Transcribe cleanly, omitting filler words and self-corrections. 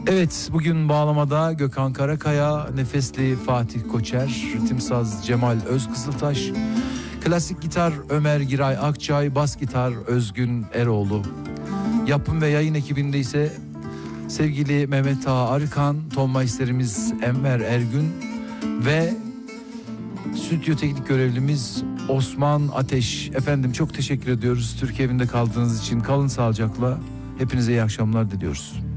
Evet, bugün bağlamada Gökhan Karakaya, nefesli Fatih Koçer, ritimsaz Cemal Özkızıltaş, klasik gitar Ömer Giray Akçay, bas gitar Özgün Eroğlu. Yapım ve yayın ekibinde ise sevgili Mehmet Ağa Arıkan, ton maisterimiz Enver Ergün ve stüdyo teknik görevlimiz Osman Ateş. Efendim çok teşekkür ediyoruz Türkiye evinde kaldığınız için. Kalın sağlıcakla. Hepinize iyi akşamlar diliyoruz.